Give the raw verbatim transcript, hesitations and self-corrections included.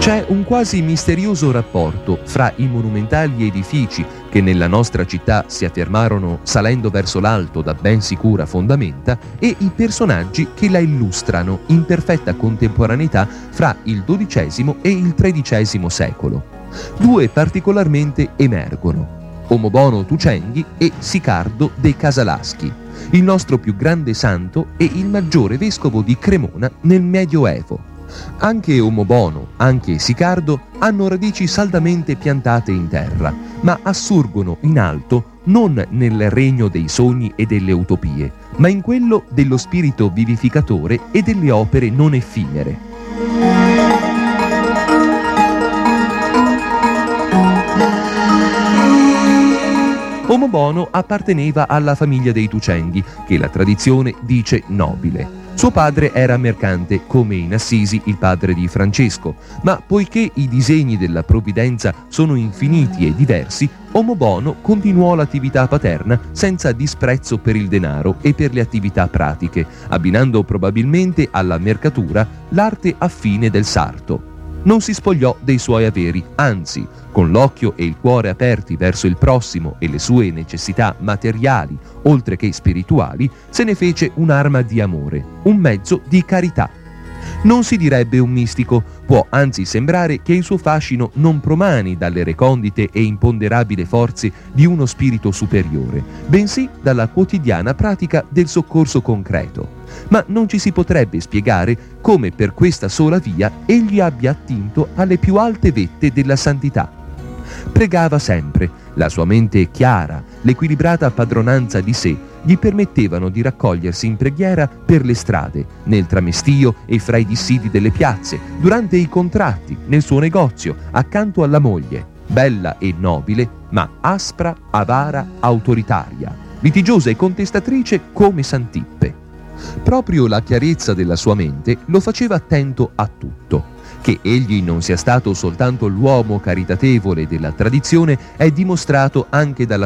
C'è un quasi misterioso rapporto fra i monumentali edifici che nella nostra città si affermarono salendo verso l'alto da ben sicura fondamenta e i personaggi che la illustrano in perfetta contemporaneità fra il dodicesimo e il tredicesimo secolo. Due particolarmente emergono: Omobono Tucenghi e Sicardo de Casalaschi, il nostro più grande santo e il maggiore vescovo di Cremona nel Medioevo. Anche Omobono, anche Sicardo hanno radici saldamente piantate in terra, ma assurgono in alto non nel regno dei sogni e delle utopie, ma in quello dello spirito vivificatore e delle opere non effimere. Omobono apparteneva alla famiglia dei Tucenghi, che la tradizione dice nobile. Suo padre era mercante, come in Assisi il padre di Francesco, ma poiché i disegni della provvidenza sono infiniti e diversi, Omobono continuò l'attività paterna senza disprezzo per il denaro e per le attività pratiche, abbinando probabilmente alla mercatura l'arte affine del sarto. Non si spogliò dei suoi averi, anzi, con l'occhio e il cuore aperti verso il prossimo e le sue necessità materiali, oltre che spirituali, se ne fece un'arma di amore, un mezzo di carità. Non si direbbe un mistico, può anzi sembrare che il suo fascino non promani dalle recondite e imponderabili forze di uno spirito superiore, bensì dalla quotidiana pratica del soccorso concreto. Ma non ci si potrebbe spiegare come per questa sola via egli abbia attinto alle più alte vette della santità. Pregava sempre, la sua mente chiara, l'equilibrata padronanza di sé gli permettevano di raccogliersi in preghiera per le strade, nel tramestio e fra i dissidi delle piazze, durante i contratti, nel suo negozio, accanto alla moglie, bella e nobile, ma aspra, avara, autoritaria, litigiosa e contestatrice come Santippe. Proprio la chiarezza della sua mente lo faceva attento a tutto. Che egli non sia stato soltanto l'uomo caritatevole della tradizione è dimostrato anche dalla